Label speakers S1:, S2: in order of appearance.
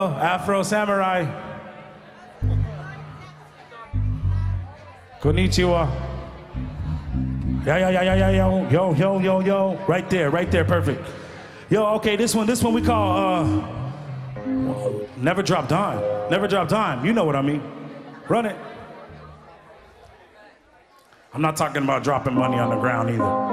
S1: Afro Samurai. Konnichiwa. Yo. Right there, perfect. Yo, okay, this one we call, Never Drop Dime. Never Drop Dime, you know what I mean. Run it. I'm not talking about dropping money on the ground either.